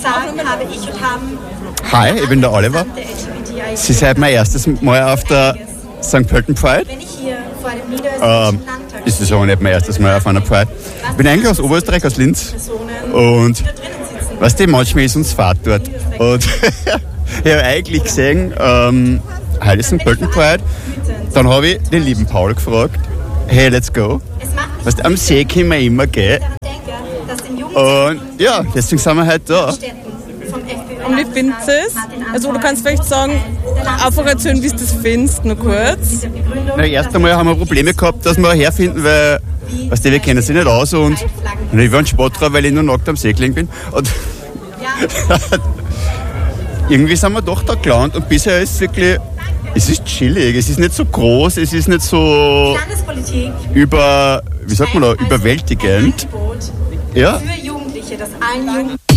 sagen, habe ich und haben... Hi, ich bin der Oliver. Sie seid mein erstes Mal auf der St. Pölten Pride. Wenn ich hier vor dem niederösterreichischen Landtag... Ist das auch nicht mein erstes Mal auf einer Pride. Ich bin eigentlich aus Oberösterreich, aus Linz. Und weißt du, manchmal ist uns Fahrt dort. Und ich habe eigentlich gesehen, heute ist St. Pölten Pride. Dann habe ich den lieben Paul gefragt, hey, let's go. Weißt du, am See können wir immer gehen. Und ja, deswegen sind wir heute da. Und wie findest du es? Also du kannst vielleicht sagen, einfach erzählen, wie du das findest, nur kurz. Na, erst einmal haben wir Probleme gehabt, dass wir herfinden, weil weißt du, wir kennen sie nicht aus und ich war ein Sportler, weil ich nur nackt am See gelegen bin. Und irgendwie sind wir doch da gelandet und bisher ist es wirklich, es ist chillig, es ist nicht so groß, es ist nicht so überwältigend. Ja. Für Jugendliche, das allen Jugendlichen